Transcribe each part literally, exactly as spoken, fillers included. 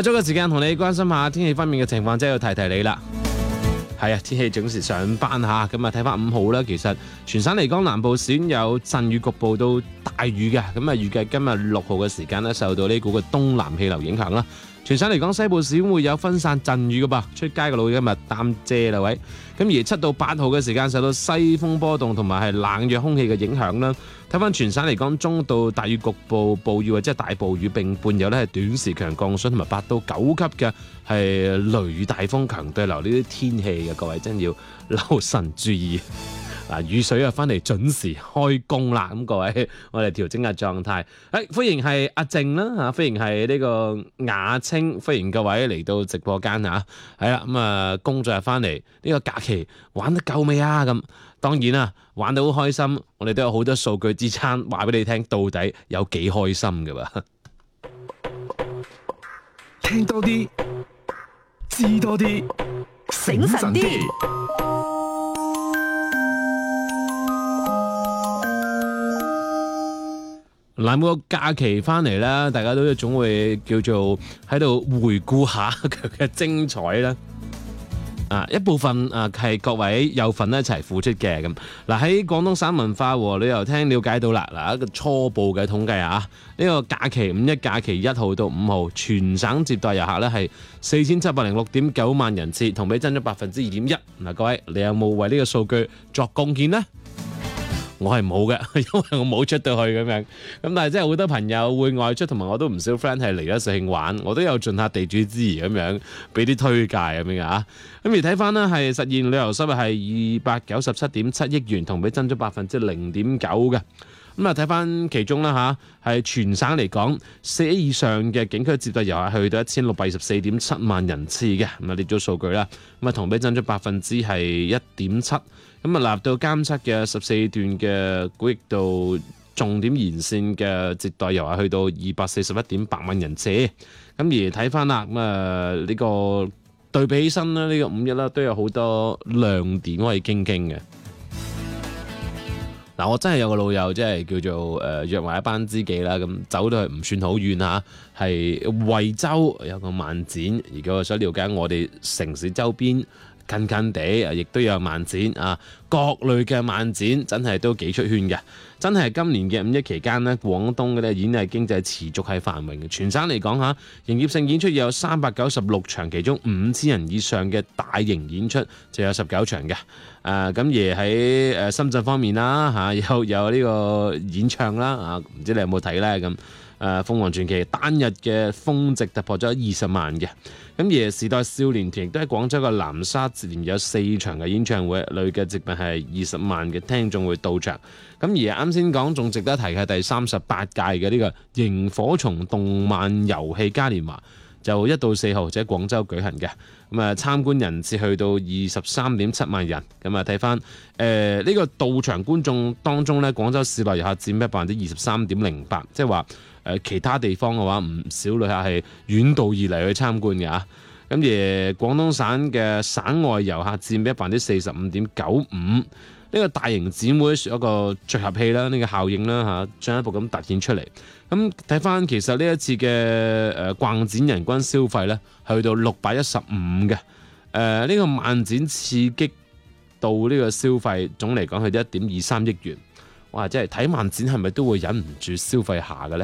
一早嘅時間同你關心下天氣方面嘅情況，即係要提提你啦。係啊，天氣準時上班嚇，咁啊睇翻五號啦。其實全省嚟講，南部選有陣雨，局部到大雨嘅。咁啊預計今日六號嘅時間呢，受到呢股嘅東南氣流影響啦。全省嚟講，西部市會有分散陣雨嘅噃，出街嘅路今日擔遮啦位。咁而七到八號嘅時間受到西風波動同埋係冷弱空氣嘅影響啦。睇翻全省嚟講，中到大雨局部暴雨或者係大暴雨並伴有呢係短時強降水同埋八到九級嘅係雷雨大風強對流呢啲天氣嘅，各位真要留神注意。嗱，雨水啊，翻嚟準時開工啦！咁各位，我哋調整下狀態。誒，歡迎係阿靜啦嚇，歡迎係呢個雅清，歡迎各位嚟到直播間嚇。係啦，咁啊工作日翻嚟，呢個假期玩得夠未啊？咁當然啦，玩得好開心，我哋都有好多數據支撐，話俾你聽到底有幾開心㗎喎。 聽多啲，知多啲，醒神啲。 嗱，每個假期翻嚟啦，大家都總會叫做喺度回顧下佢嘅精彩啦。啊，一部分啊係各位有份一齊付出嘅咁。嗱，喺廣東省文化和旅遊廳了解到啦，嗱，一個初步嘅統計啊，呢個假期五一假期一號到五號，全省接待遊客呢係四千七百零六點九萬人次，同比增咗百分之二點一。嗱，各位你有冇為呢個數據作貢獻呢？我係冇嘅，因為我冇出到去咁樣。咁但係真係好多朋友會外出，同埋我都唔少 friend 係嚟咗肇慶玩，我都有盡下地主之誼咁樣，俾啲推介咁樣啊。咁而睇翻呢，係實現旅遊收入係二百九十七點七億元，同比增咗百分之零點九嘅。咁啊睇翻其中啦嚇，係全省嚟講，四億以上嘅景區接待遊客去到一千六百二十四點七萬人次嘅。咁啊列咗數據啦，咁啊同比增咗百分之係一點七。咁啊，納入到監測嘅十四段嘅古驛道重點沿線嘅接待遊客去到二百四十一點八萬人次。咁而睇翻啦，咁啊呢個對比起身啦，呢個五一啦都有好多亮點可以傾傾嘅。嗱，我真係有個老友，即係叫做誒、呃、約埋一班知己啦，咁走到去唔算好遠嚇，係惠州有個漫展，而家想了解我哋城市周邊。近近地啊，亦都有漫展啊，各類嘅漫展真係都幾出圈嘅。真係今年嘅五一期間呢，廣東嘅演藝經濟持續係繁榮嘅。全省嚟講嚇，營業性演出有三百九十六場，其中五千人以上嘅大型演出就有十九場嘅。誒、啊、咁而喺誒深圳方面啦嚇、啊，有有呢個演唱啦啊，唔知你有冇睇呢？咁。誒鳳凰傳奇單日嘅峰值突破咗二十萬嘅，咁而時代少年團亦都喺廣州嘅南沙接連有四場嘅演唱會，累計接近係二十萬嘅聽眾會到場。咁而啱先講仲值得提嘅係第三十八屆嘅呢個螢火蟲動漫遊戲嘉年華，就一到四號喺廣州舉行嘅。咁啊參觀人次去到二十三點七萬人。咁啊睇翻誒呢個到場觀眾當中咧，廣州市內遊客佔咗百分之二十三點零八，即係話。誒其他地方嘅話，唔少旅客係遠道而嚟去參觀嘅嚇。咁而廣東省嘅省外遊客佔比百分之四十五點九五。呢個大型展會一個聚合器啦，呢個效應啦嚇，進一步咁突顯出嚟。咁睇翻其實呢一次嘅誒逛展人均消費咧，去到六百一十五嘅。誒、呃、呢、這個漫展刺激到呢個消費總嚟講去到一點二三億元。哇！即係睇漫展係咪都會忍唔住消費下嘅咧？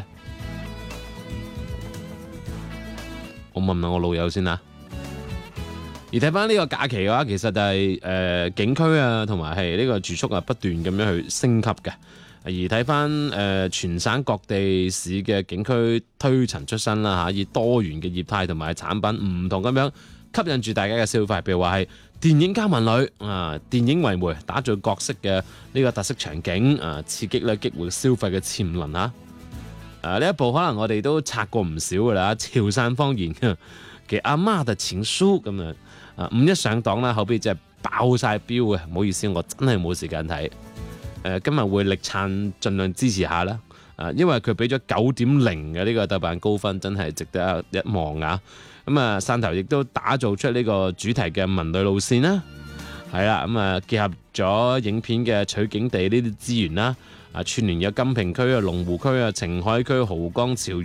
我問問我老友先啦。而睇翻呢個假期嘅話，其實就係、是、誒、呃、景區啊，同埋係呢個住宿啊，不斷咁樣去升級嘅。而睇翻誒全省各地市嘅景區推陳出新啦嚇，以多元嘅業態同埋產品唔同咁樣吸引住大家嘅消費，譬如話係電影加文旅啊，電影為媒，打造各式嘅呢個特色場景啊，刺激咧激活消費嘅潛能嚇。誒呢一部可能我哋都拆過唔少噶啦，潮汕方言嘅阿媽嘅情書咁樣啊，五一上檔啦，後邊真係爆晒標嘅，唔好意思，我真係冇時間睇。誒、呃、今日會力撐，盡量支持下啦。啊，因為佢俾咗九點零嘅呢個豆瓣高分，真係值得一望啊！咁啊，汕頭亦都打造出呢個主題嘅文旅路線啦，係啦，咁啊結合咗影片嘅取景地呢啲資源啦，啊串聯有金平區啊、龍湖區啊、澄海區、濠江潮